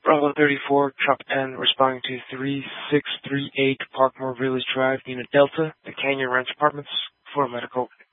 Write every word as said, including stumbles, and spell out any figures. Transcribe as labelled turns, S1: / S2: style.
S1: Bravo thirty-four, Trop N, responding to three six three eight Parkmore Village Drive, Unit Delta, the Canyon Ranch Apartments, for medical